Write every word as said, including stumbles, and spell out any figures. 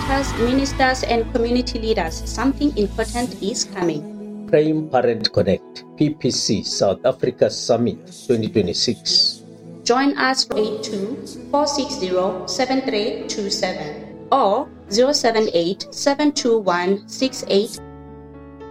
pastors, ministers, and community leaders, something important is coming. Praying Parent Connect, P P C South Africa Summit twenty twenty-six. Join us for eight two, four six zero, seven three two seven or zero seven eight, seven two one, six eight